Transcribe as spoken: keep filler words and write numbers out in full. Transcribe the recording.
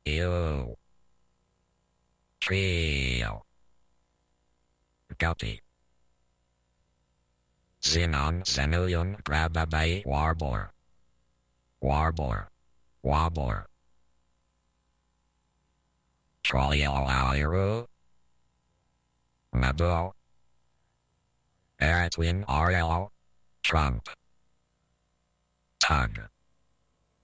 Ew. Trio. Guppy. Xenon Xenilion Grababai Warbor. Warbor. Warbor. Trollialairo. Mabo. Eretwin R L. Trump. Tug.